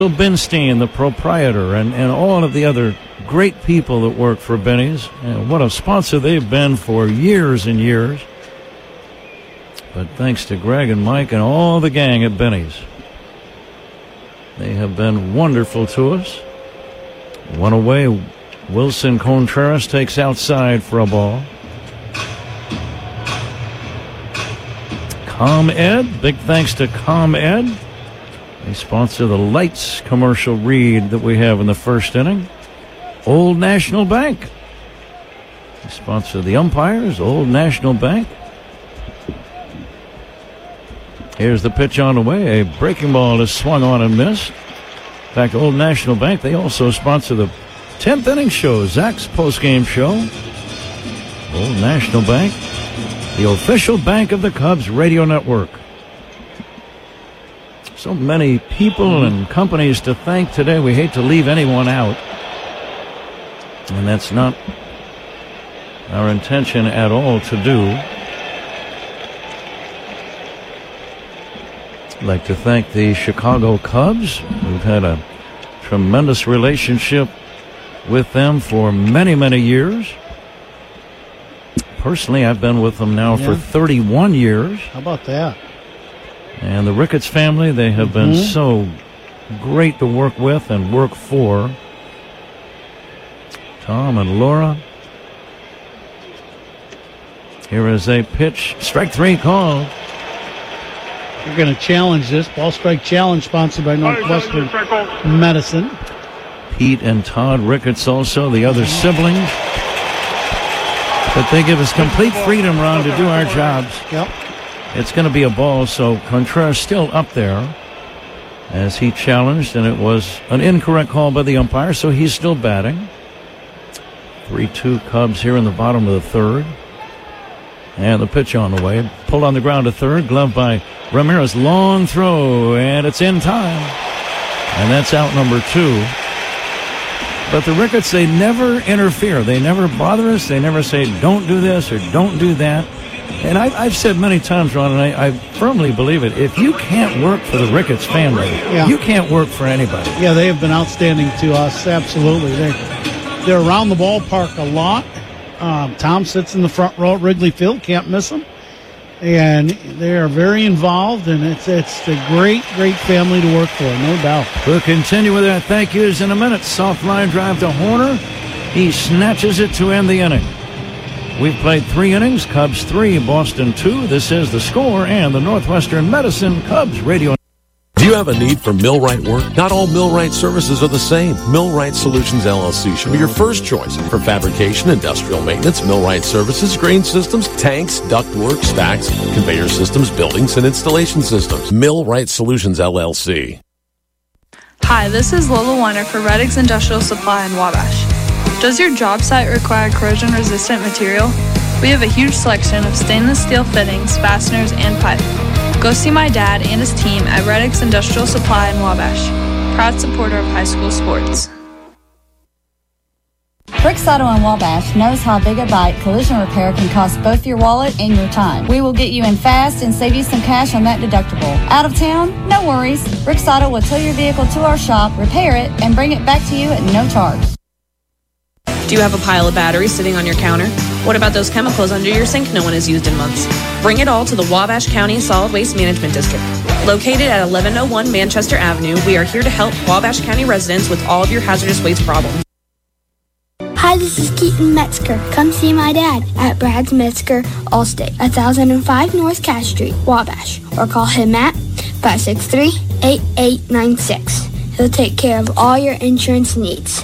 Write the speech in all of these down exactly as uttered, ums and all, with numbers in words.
Bill Binstein, the proprietor, and, and all of the other great people that work for Benny's. And what a sponsor they've been for years and years. But thanks to Greg and Mike and all the gang at Benny's, they have been wonderful to us. One away, Wilson Contreras takes outside for a ball. ComEd, big thanks to ComEd. They sponsor the lights commercial read that we have in the first inning. Old National Bank. They sponsor the umpires, Old National Bank. Here's the pitch on the way. A breaking ball is swung on and missed. In fact, Old National Bank, they also sponsor the tenth inning show, Zach's postgame show. Old National Bank, the official bank of the Cubs radio network. So many people and companies to thank today. We hate to leave anyone out. And that's not our intention at all to do. I'd like to thank the Chicago Cubs. We've had a tremendous relationship with them for many, many years. Personally, I've been with them now yeah. for thirty-one years. How about that? And the Ricketts family, they have mm-hmm. been so great to work with and work for. Tom and Laura. Here is a pitch. Strike three called. We're going to challenge this. Ball strike challenge sponsored by Northwestern Medicine. Pete and Todd Ricketts also, the other siblings. But they give us complete freedom, Ron, to do our jobs. Yep. It's going to be a ball, so Contreras still up there as he challenged, and it was an incorrect call by the umpire, so he's still batting. three two Cubs here in the bottom of the third. And the pitch on the way. Pulled on the ground to third. Glove by Ramirez. Long throw, and it's in time. And that's out number two. But the Ricketts, they never interfere. They never bother us. They never say, don't do this or don't do that. And I, I've said many times, Ron, and I, I firmly believe it, if you can't work for the Ricketts family, yeah. you can't work for anybody. Yeah, they have been outstanding to us, absolutely. They, they're around the ballpark a lot. Um, Tom sits in the front row at Wrigley Field, can't miss them. And they are very involved, and it's it's a great, great family to work for, no doubt. We'll continue with our thank yous in a minute. Soft line drive to Horner. He snatches it to end the inning. We've played three innings, Cubs three, Boston two. This is The Score and the Northwestern Medicine Cubs radio. Do you have a need for millwright work? Not all millwright services are the same. Millwright Solutions, L L C should be your first choice for fabrication, industrial maintenance, millwright services, grain systems, tanks, ductwork, stacks, conveyor systems, buildings, and installation systems. Millwright Solutions, L L C. Hi, this is Lola Weiner for Reddix Industrial Supply in Wabash. Does your job site require corrosion-resistant material? We have a huge selection of stainless steel fittings, fasteners, and pipe. Go see my dad and his team at Reddix Industrial Supply in Wabash. Proud supporter of high school sports. Bricks Auto in Wabash knows how Big a Bite collision repair can cost both your wallet and your time. We will get you in fast and save you some cash on that deductible. Out of town? No worries. Bricks Auto will tow your vehicle to our shop, repair it, and bring it back to you at no charge. Do you have a pile of batteries sitting on your counter? What about those chemicals under your sink no one has used in months? Bring it all to the Wabash County Solid Waste Management District. Located at eleven oh one Manchester Avenue, we are here to help Wabash County residents with all of your hazardous waste problems. Hi, this is Keaton Metzger. Come see my dad at Brad's Metzger Allstate, one thousand five North Cass Street, Wabash. Or call him at five six three, eight eight nine six. He'll take care of all your insurance needs.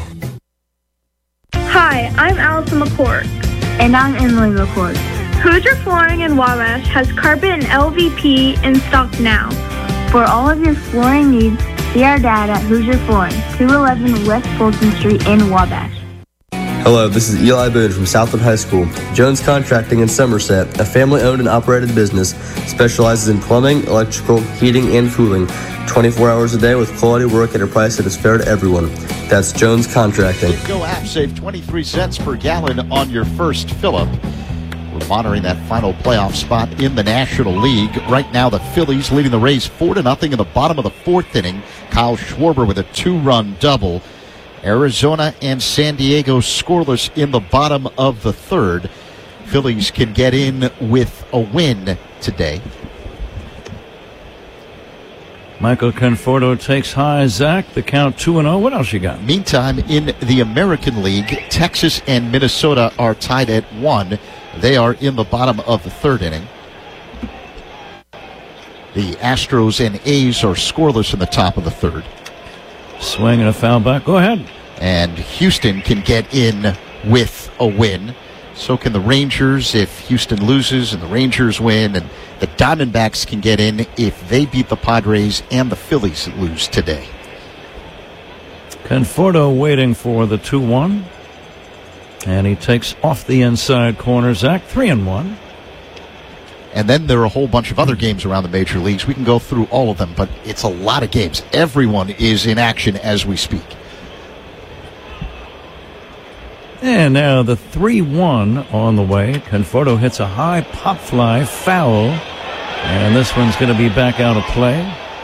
Hi, I'm Allison McCord. And I'm Emily McCord. Hoosier Flooring in Wabash has carpet and L V P in stock now. For all of your flooring needs, see our dad at Hoosier Flooring, two eleven West Fulton Street in Wabash. Hello, this is Eli Boone from Southwood High School. Jones Contracting in Somerset, a family-owned and operated business, specializes in plumbing, electrical, heating, and cooling, twenty-four hours a day with quality work at a price that is fair to everyone. That's Jones Contracting. Go app, save twenty-three cents per gallon on your first fill-up We're monitoring that final playoff spot in the National League. Right now, the Phillies leading the Rays four to nothing in the bottom of the fourth inning. Kyle Schwarber with a two-run double. Arizona and San Diego scoreless in the bottom of the third. Phillies can get in with a win today. Michael Conforto takes high. Zach, the count two and oh. What else you got? Meantime, in the American League, Texas and Minnesota are tied at one. They are in the bottom of the third inning. The Astros and A's are scoreless in the top of the third. Swing and a foul back. Go ahead. And Houston can get in with a win. So can the Rangers if Houston loses and the Rangers win. And the Diamondbacks can get in if they beat the Padres and the Phillies lose today. Conforto waiting for the two one. And he takes off the inside corner. Zach, three and one. And then there are a whole bunch of other games around the major leagues. We can go through all of them, but it's a lot of games. Everyone is in action as we speak. And now the three one on the way. Conforto hits a high pop fly, foul. And this one's going to be back out of play.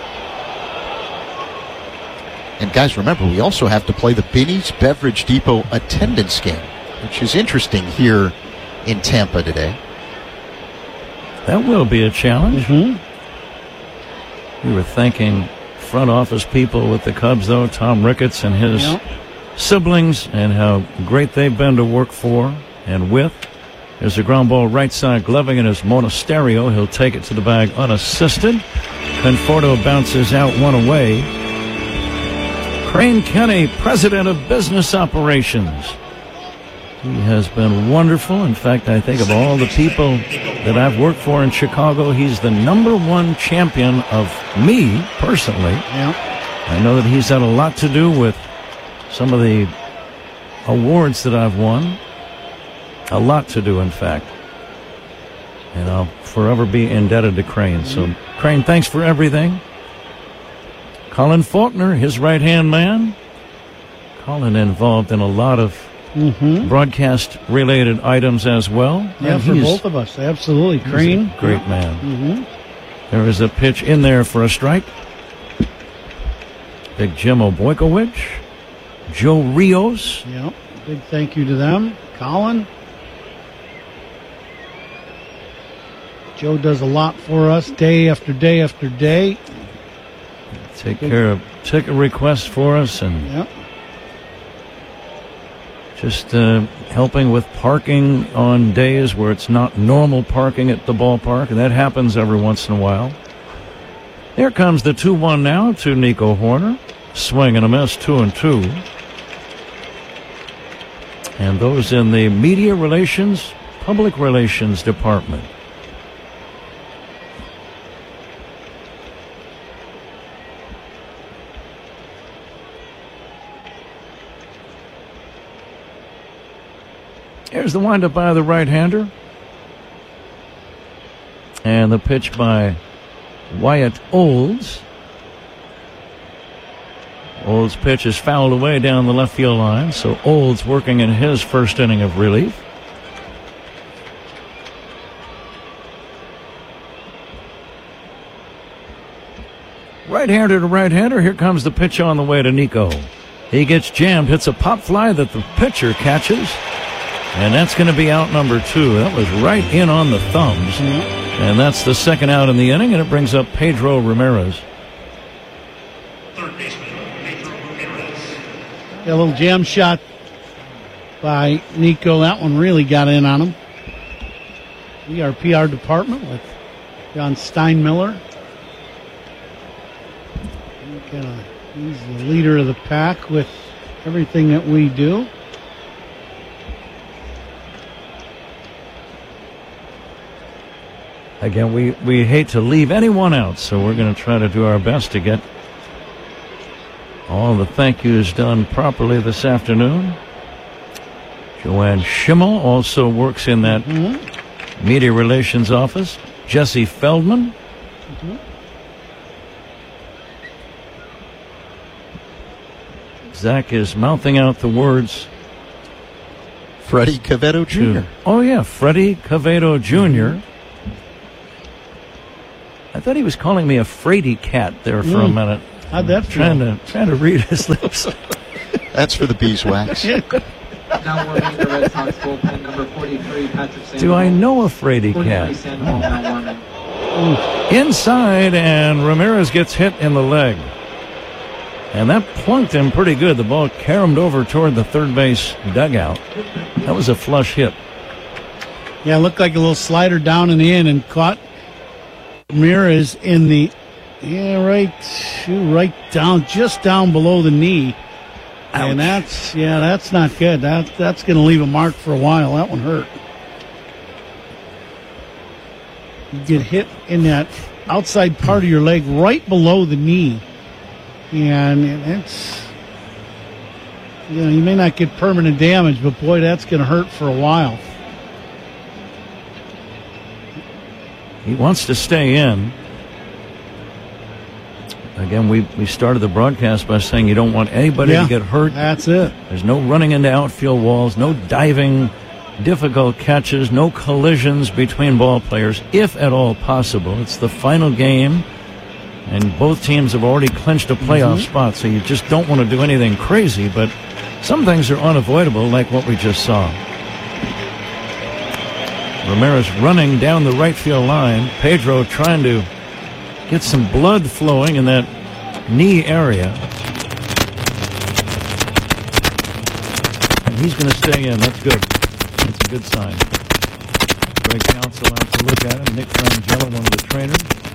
And guys, remember, we also have to play the Binny's Beverage Depot attendance game, which is interesting here in Tampa today. That will be a challenge. Mm-hmm. We were thanking front office people with the Cubs, though, Tom Ricketts and his Yep. siblings, and how great they've been to work for and with. There's a ground ball right side, gloving in his Monasterio. He'll take it to the bag unassisted. Conforto bounces out one away. Crane Kenny, president of business operations. He has been wonderful. In fact, I think of all the people that I've worked for in Chicago, he's the number one champion of me personally. Yeah. I know that he's had a lot to do with some of the awards that I've won. A lot to do, in fact. And I'll forever be indebted to Crane. Mm-hmm. So, Crane, thanks for everything. Colin Faulkner, his right-hand man. Colin involved in a lot of Mm-hmm. broadcast-related items as well. Yeah, for both of us, absolutely. Crane, great man. Mm-hmm. There is a pitch in there for a strike. Big Jim Obojkowicz, Joe Rios. Yep, big thank you to them. Colin. Joe does a lot for us day after day after day. Take big. care of ticket requests for us and. Yep. Just uh, helping with parking on days where it's not normal parking at the ballpark, and that happens every once in a while. Here comes the two one now to Nico Horner. Swing and a miss, two and two. And those in the media relations, public relations department. Here's the windup by the right-hander. And the pitch by Wyatt Olds. Olds' pitch is fouled away down the left field line, so Olds working in his first inning of relief. Right-hander to right-hander. Here comes the pitch on the way to Nico. He gets jammed, hits a pop fly that the pitcher catches. And that's going to be out number two. That was right in on the thumbs. Mm-hmm. And that's the second out in the inning, and it brings up Pedro Ramirez. Third baseman, Pedro Ramirez. A little jam shot by Nico. That one really got in on him. We are P R department with John Steinmiller. Kinda, he's the leader of the pack with everything that we do. Again, we, we hate to leave anyone out, so we're going to try to do our best to get all the thank yous done properly this afternoon. Joanne Schimmel also works in that mm-hmm. media relations office. Jesse Feldman. Mm-hmm. Zach is mouthing out the words Freddie Cavedo Junior Oh, yeah, Freddie Cavedo Junior I thought he was calling me a fraidy cat there for mm. a minute. How'd that feel? Trying to, trying to read his lips. That's for the beeswax. Now warming the Red Sox bullpen, number forty-three, Patrick Sandoval. Do I know a fraidy cat? Oh. Inside, and Ramirez gets hit in the leg. And that plunked him pretty good. The ball caromed over toward the third base dugout. That was a flush hit. Yeah, it looked like a little slider down and in and caught Ramirez in the, yeah, right, right down, just down below the knee. Ouch. And that's, yeah, that's not good. That, that's going to leave a mark for a while. That one hurt. You get hit in that outside part of your leg right below the knee. And it's, you know, you may not get permanent damage, but boy, that's going to hurt for a while. He wants to stay in. Again, we, we started the broadcast by saying you don't want anybody yeah, to get hurt. That's it. There's no running into outfield walls, no diving, difficult catches, no collisions between ball players, if at all possible. It's the final game. And both teams have already clinched a playoff mm-hmm. spot, so you just don't want to do anything crazy. But some things are unavoidable, like what we just saw. Ramirez running down the right field line. Pedro trying to get some blood flowing in that knee area. And he's going to stay in. That's good. That's a good sign. Greg Counsell out to look at him. Nick Frangella, one of the trainers.